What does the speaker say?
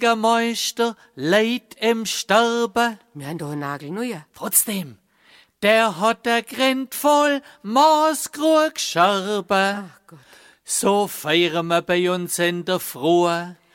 Bäckermeister leid im Sterben. Wir haben doch einen Nagel neu. Trotzdem, der hat der Grind voll Maßkrug Scherben. Ach Gott. So feiern wir bei uns in der Früh